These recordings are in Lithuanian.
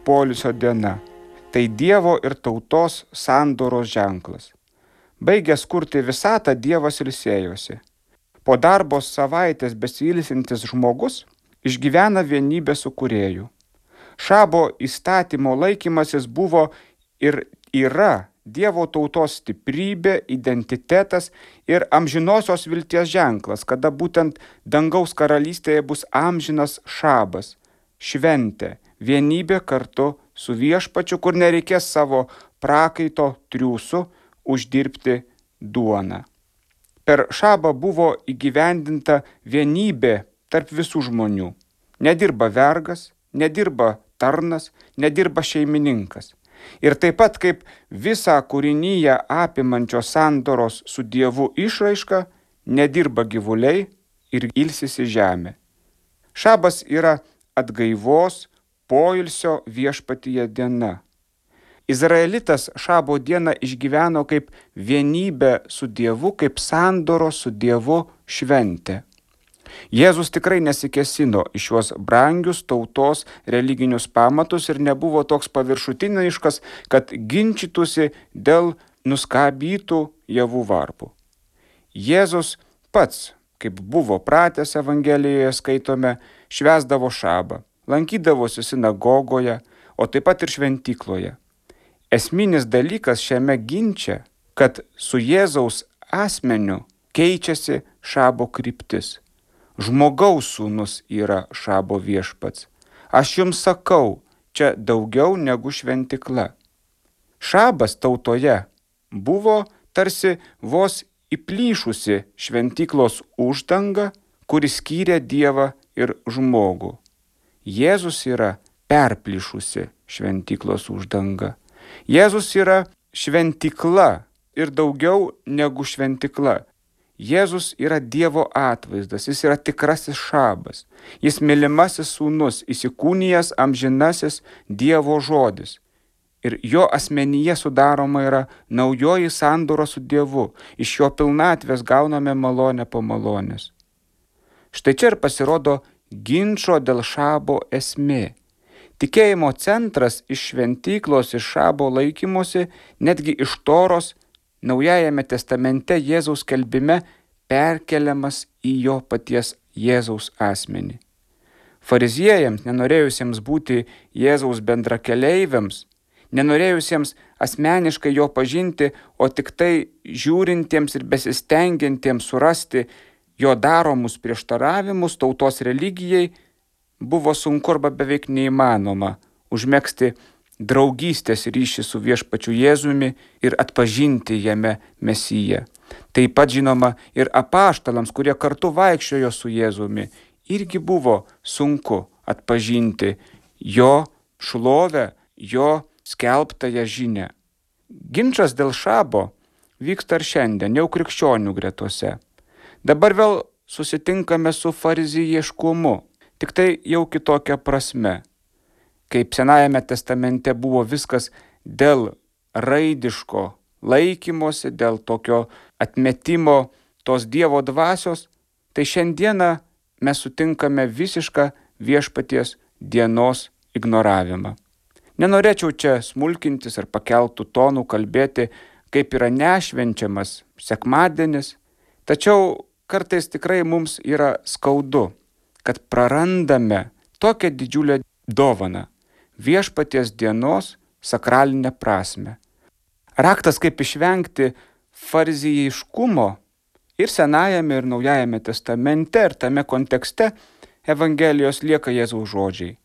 poilsio diena. Tai Dievo ir tautos sandoros ženklas. Baigęs kurti visatą, Dievas ilsėjosi. Po darbo savaitės besiilsintis žmogus išgyvena vienybę su Kūrėju. Šabo įstatymo laikymasis buvo ir yra Dievo tautos stiprybė, identitetas ir amžinosios vilties ženklas, kada būtent dangaus karalystėje bus amžinas šabas, šventė, vienybė kartu su viešpačiu, kur nereikės savo prakaito triūsų uždirbti duoną. Per šabą buvo įgyvendinta vienybė tarp visų žmonių. Nedirba vergas, nedirba tarnas, nedirba šeimininkas. Ir taip pat kaip visą kūrinyje apimančios sandoros su Dievu išraiška, nedirba gyvuliai ir ilsisi žemė. Šabas yra atgaivos, poilsio viešpatyje diena. Izraelitas šabo dieną išgyveno kaip vienybę su Dievu, kaip sandoros su Dievu šventę. Jėzus tikrai nesikėsino į šiuos brangius tautos religinius pamatus ir nebuvo toks paviršutiniškas, kad ginčytųsi dėl nuskabytų javų varpų. Jėzus pats, kaip buvo pratęs Evangelijoje skaitome, švęsdavo šabą, lankydavosi sinagogoje, o taip pat ir šventykloje. Esminis dalykas šiame ginče, kad su Jėzaus asmeniu keičiasi šabo kryptis. Žmogaus sūnus yra šabo viešpats. Aš jums sakau, čia daugiau negu šventykla. Šabas tautoje buvo tarsi vos įplyšusi šventyklos uždanga, kuri skyrė Dievą ir žmogų. Jėzus yra perplyšusi šventyklos uždanga. Jėzus yra šventykla ir daugiau negu šventykla. Jėzus yra Dievo atvaizdas, jis yra tikrasis šabas, jis mylimasis sūnus, įsikūnijęs amžinasis Dievo žodis. Ir jo asmenyje sudaroma yra naujoji sandora su Dievu, iš jo pilnatvės gauname malonę po malonės. Štai čia ir pasirodo ginčo dėl šabo esmė. Tikėjimo centras iš šventyklos, iš šabo laikymosi, netgi iš Toros, Naujajame testamente Jėzaus skelbime perkeliamas į jo paties Jėzaus asmenį. Fariziejams, nenorėjusiems būti Jėzaus bendrakeleiviams, nenorėjusiems asmeniškai jo pažinti, o tik tai žiūrintiems ir besistengiantiems surasti jo daromus prieštaravimus tautos religijai, buvo sunku arba beveik neįmanoma užmegzti draugystės ryšį su viešpačiu Jėzumi ir atpažinti jame Mesiją. Taip pat žinoma ir apaštalams, kurie kartu vaikščiojo su Jėzumi, irgi buvo sunku atpažinti jo šlovę, jo skelbtąją žinią. Ginčas dėl šabo vyksta ir šiandien, jau krikščionių gretose. Dabar vėl susitinkame su fariziejiškumu, tik tai jau kitokia prasme. Kaip Senajame testamente buvo viskas dėl raidiško laikymosi, dėl tokio atmetimo tos Dievo dvasios, tai šiandieną mes sutinkame visišką viešpaties dienos ignoravimą. Nenorėčiau čia smulkintis ar pakeltų tonų kalbėti, kaip yra nešvenčiamas sekmadienis, tačiau kartais tikrai mums yra skaudu, kad prarandame tokią didžiulę dovaną, viešpaties dienos sakralinę prasme. Raktas, kaip išvengti fariziejiškumo ir Senajame ir Naujajame testamente ir tame kontekste Evangelijos lieka Jėzaus žodžiai.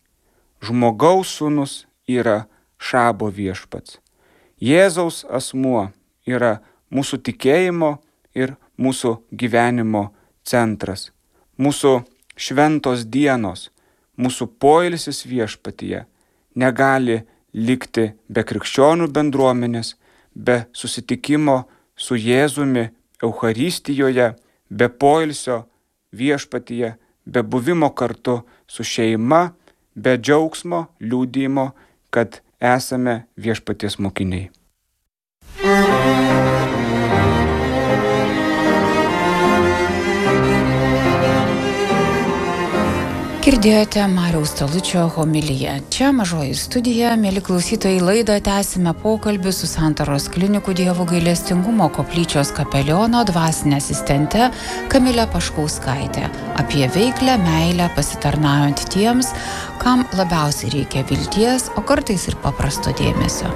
Žmogaus sūnus yra šabo viešpats. Jėzaus asmuo yra mūsų tikėjimo ir mūsų gyvenimo centras. Mūsų šventos dienos, mūsų poilsis viešpatyje negali likti be krikščionių bendruomenės, be susitikimo su Jėzumi Eucharistijoje, be poilsio viešpatyje, be buvimo kartu su šeima, be džiaugsmo, liudijimo, kad esame viešpaties mokiniai. Girdėjote Mariaus Talučio homiliją. Čia Mažoji studija, mieli klausytojai, laidą tęsime pokalbį su Santaros klinikų Dievo gailestingumo koplyčios kapeliono dvasinė asistente Kamile Paškauskaite apie veiklę meilę pasitarnaujant tiems, kam labiausiai reikia vilties, o kartais ir paprasto dėmesio.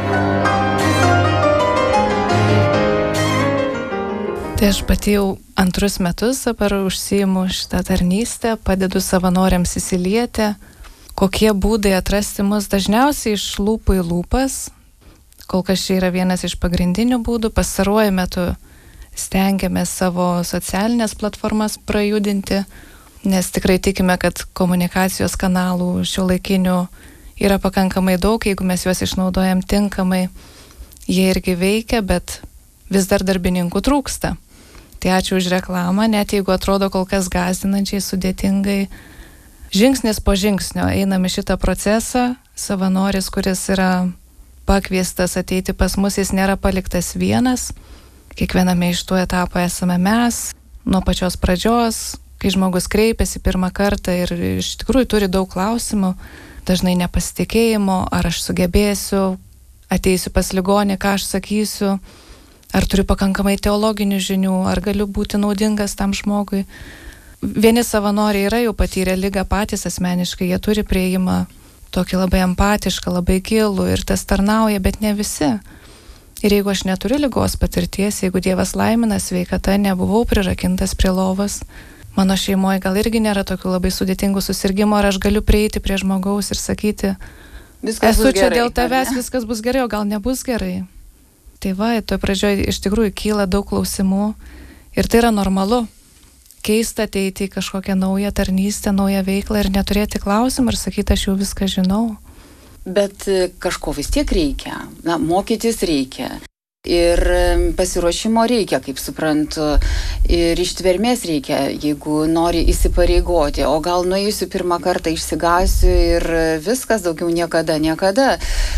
Tai aš pati jau 2 metus dabar užsiimu šitą tarnystę, padedu savanoriams įsilieti, kokie būdai atrasti mus dažniausiai iš lūpų į lūpas. Kol kas čia yra vienas iš pagrindinių būdų. Pastaruoju metu stengiamės savo socialinės platformas prajudinti, nes tikrai tikime, kad komunikacijos kanalų šiuolaikinių yra pakankamai daug, jeigu mes juos išnaudojam tinkamai, jie irgi veikia, bet vis dar darbininkų trūksta. Tai ačiū už reklamą, net jeigu atrodo kol kas gąsdinančiai, sudėtingai. Žingsnis po žingsnio einame šitą procesą. Savanoris, kuris yra pakviestas ateiti pas mus, jis nėra paliktas vienas. Kiekviename iš tų etapų esame mes, nuo pačios pradžios, kai žmogus kreipiasi pirmą kartą ir iš tikrųjų turi daug klausimų, dažnai nepasitikėjimo, ar aš sugebėsiu, ateisiu pas ligonį, ką aš sakysiu, ar turiu pakankamai teologinių žinių, ar galiu būti naudingas tam žmogui. Vieni savanoriai yra jau patyrę ligą patys asmeniškai, jie turi prieimą tokį labai empatišką, labai gilų ir tas tarnauja, bet ne visi. Ir jeigu aš neturiu ligos patirties, jeigu Dievas laimina sveikata, nebuvau prirakintas prie lovos, mano šeimoje gal irgi nėra tokių labai sudėtingų susirgymų, ar aš galiu prieiti prie žmogaus ir sakyti, esu čia dėl tavęs, viskas bus gerai, o gal nebus gerai. Tai va, toj pradžioj iš tikrųjų kyla daug klausimų ir tai yra normalu. Keista ateiti į kažkokią naują tarnystę, naują veiklą ir neturėti klausimų ir sakyti, aš jau viską žinau. Bet kažko vis tiek reikia, mokytis reikia. Ir pasiruošimo reikia, kaip suprantu, ir ištvermės reikia, jeigu nori įsipareigoti. O gal nueisiu pirmą kartą, išsigąsiu ir viskas, daugiau niekada.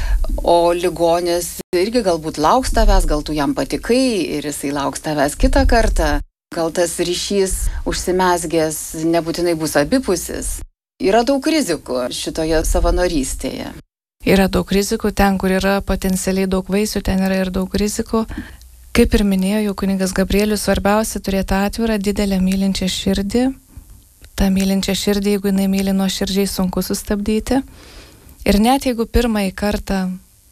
O ligonis irgi galbūt lauks tavęs, gal tu jam patikai ir jisai lauks tavęs kitą kartą. Gal tas ryšys užsimezgęs nebūtinai bus abipusis. Yra daug rizikų šitoje savanorystėje. Yra daug rizikų, ten, kur yra potencialiai daug vaisių, ten yra ir daug rizikų. Kaip ir minėjo kunigas Gabrielius, svarbiausia turėti atvirą, didelę mylinčią širdį. Ta mylinčią širdį, jeigu jinai myli nuoširdžiai, sunku sustabdyti. Ir net jeigu pirmąjį kartą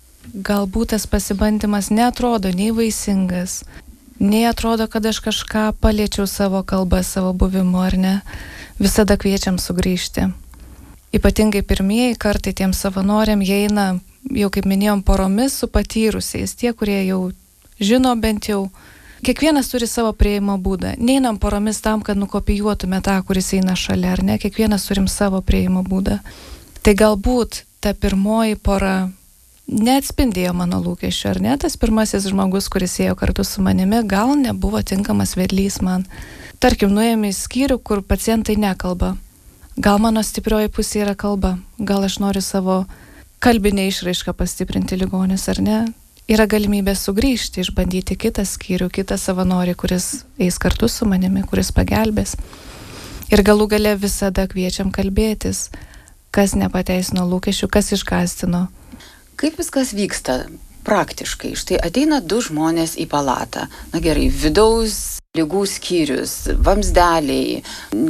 galbūt tas pasibandymas neatrodo nei vaisingas, nei atrodo, kad aš kažką paliečiau savo kalbą, savo buvimu, ar ne, visada kviečiam sugrįžti. Ypatingai pirmieji kartai tiem savanoriam jie eina, jau kaip minėjom, poromis su patyrusiais, tie, kurie jau žino bent jau. Kiekvienas turi savo prieimo būdą. Neinam poromis tam, kad nukopijuotume tą, kuris eina šalia, ar ne? Kiekvienas turim savo prieimo būdą. Tai galbūt ta pirmoji pora neatspindėjo mano lūkesčių, ar ne? Tas pirmasis žmogus, kuris ėjo kartu su manimi, gal nebuvo tinkamas vedlys man. Tarkim, nuėjome į skyrių, kur pacientai nekalba. Gal mano stiprioji pusė yra kalba, gal aš noriu savo kalbinę išraišką pastiprinti ligonius, ar ne? Yra galimybė sugrįžti, išbandyti kitą skyrių, kitą savanorį, kuris eis kartu su manimi, kuris pagelbės. Ir galų gale visada kviečiam kalbėtis, kas nepateisino lūkesčių, kas išgąsdino. Kaip viskas vyksta praktiškai? Štai ateina 2 žmonės į palatą. Na gerai, vidaus ligų skyrius, vamzdeliai,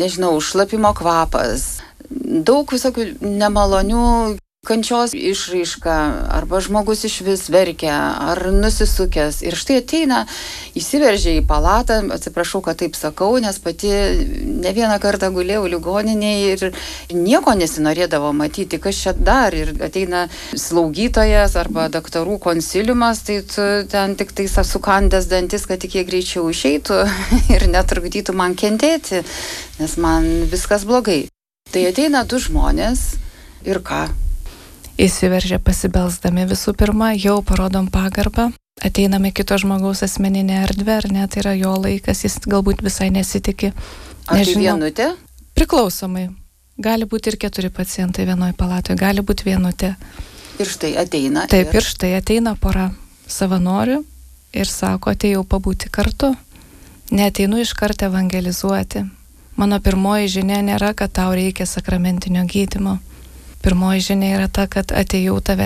šlapimo kvapas, daug visokių nemalonių kančios išraiška, arba žmogus iš vis verkia, ar nusisukęs. Ir štai ateina, įsiveržia į palatą, atsiprašau, kad taip sakau, nes pati ne vieną kartą gulėjau ligoninėje ir nieko nesinorėdavo matyti, kas čia dar. Ir ateina slaugytojas arba daktarų konsiliumas, tai tu ten tik tai sukandęs dantis, kad tik jie greičiau išeitų ir netrukdytų man kentėti, nes man viskas blogai. Tai ateina 2 žmonės ir ką? Įsiveržia pasibelsdami visų pirma, jau parodom pagarbą, ateiname kito žmogaus asmeninę erdvę, ar ne, tai yra jo laikas, jis galbūt visai nesitiki. Ar tai vienutė? Priklausomai. Gali būti ir 4 pacientai vienoj palatoje, gali būti vienutė. Ir štai ateina. Taip, ir štai ateina pora savanorių ir sako, atėjau pabūti kartu. Neateinu iš karto evangelizuoti. Mano pirmoji žinia nėra, kad tau reikia sakramentinio gydymo. Pirmoji žinia yra ta, kad atėjau tave